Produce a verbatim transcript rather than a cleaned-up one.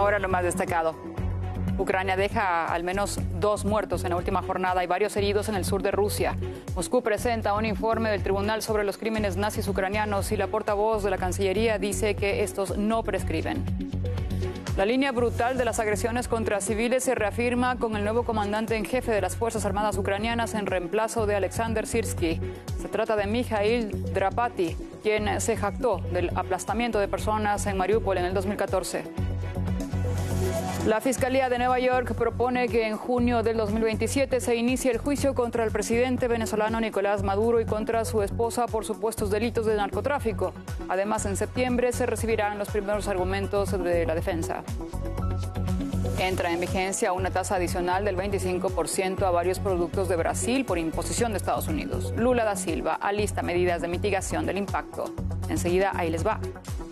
Ahora lo más destacado. Ucrania deja al menos dos muertos en la última jornada y varios heridos en el sur de Rusia. Moscú presenta un informe del Tribunal sobre los crímenes nazis ucranianos y la portavoz de la Cancillería dice que estos no prescriben. La línea brutal de las agresiones contra civiles se reafirma con el nuevo comandante en jefe de las Fuerzas Armadas ucranianas en reemplazo de Alexander Sirsky. Se trata de Mikhail Drapati, quien se jactó del aplastamiento de personas en Mariupol en el dos mil catorce. La Fiscalía de Nueva York propone que en junio del dos mil veintisiete se inicie el juicio contra el presidente venezolano Nicolás Maduro y contra su esposa por supuestos delitos de narcotráfico. Además, en septiembre se recibirán los primeros argumentos de la defensa. Entra en vigencia una tasa adicional del veinticinco por ciento a varios productos de Brasil por imposición de Estados Unidos. Lula da Silva alista medidas de mitigación del impacto. Enseguida, ahí les va.